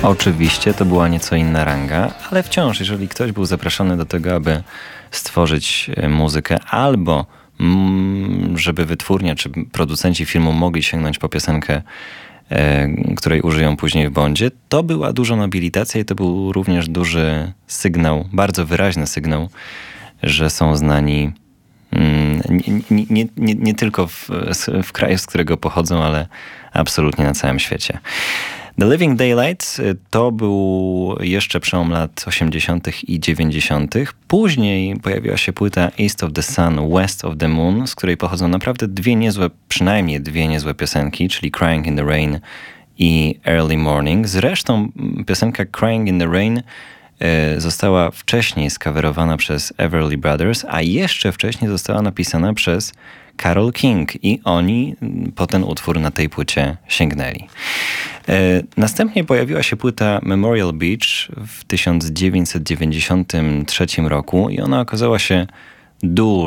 Oczywiście to była nieco inna ranga, ale wciąż, jeżeli ktoś był zapraszany do tego, aby stworzyć muzykę albo żeby wytwórnia czy producenci filmu mogli sięgnąć po piosenkę, której użyją później w Bondzie, to była duża nobilitacja i to był również duży sygnał, bardzo wyraźny sygnał, że są znani nie tylko w kraju, z którego pochodzą, ale absolutnie na całym świecie. The Living Daylights to był jeszcze przełom lat 80. i 90. Później pojawiła się płyta East of the Sun, West of the Moon, z której pochodzą naprawdę przynajmniej dwie niezłe piosenki, czyli Crying in the Rain i Early Morning. Zresztą piosenka Crying in the Rain została wcześniej skawerowana przez Everly Brothers, a jeszcze wcześniej została napisana przez Carole King i oni po ten utwór na tej płycie sięgnęli. Następnie pojawiła się płyta Memorial Beach w 1993 roku i ona okazała się